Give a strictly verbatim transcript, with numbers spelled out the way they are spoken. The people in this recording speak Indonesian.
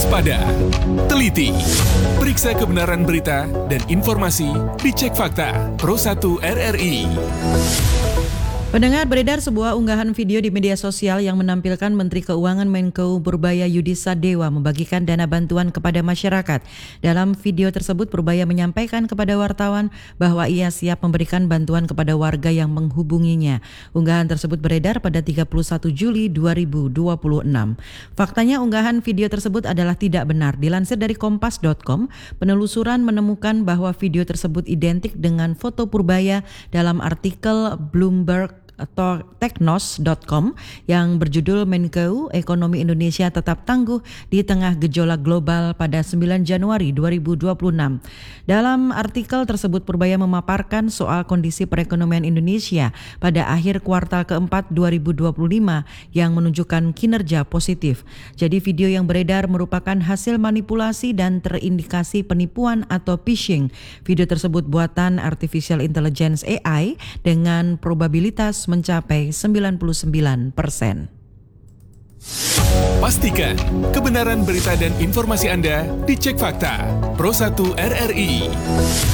Waspada, teliti, periksa kebenaran berita dan informasi, dicek fakta. Pro satu R R I. Pendengar, beredar sebuah unggahan video di media sosial yang menampilkan Menteri Keuangan Menko Purbaya Yudi Sadewa membagikan dana bantuan kepada masyarakat. Dalam video tersebut, Purbaya menyampaikan kepada wartawan bahwa ia siap memberikan bantuan kepada warga yang menghubunginya. Unggahan tersebut beredar pada tiga puluh satu Juli dua ribu dua puluh enam. Faktanya unggahan video tersebut adalah tidak benar. Dilansir dari kompas titik com, penelusuran menemukan bahwa video tersebut identik dengan foto Purbaya dalam artikel Bloomberg atau teknos titik com yang berjudul Menko Ekonomi Indonesia Tetap Tangguh di Tengah Gejolak Global pada sembilan Januari dua ribu dua puluh enam. Dalam artikel tersebut, Purbaya memaparkan soal kondisi perekonomian Indonesia pada akhir kuartal keempat dua ribu dua puluh lima yang menunjukkan kinerja positif. Jadi video yang beredar merupakan hasil manipulasi dan terindikasi penipuan atau phishing. Video tersebut buatan Artificial Intelligence A I dengan probabilitas mencapai sembilan puluh sembilan persen. Pastikan kebenaran berita dan informasi Anda dicek fakta. Pro satu R R I.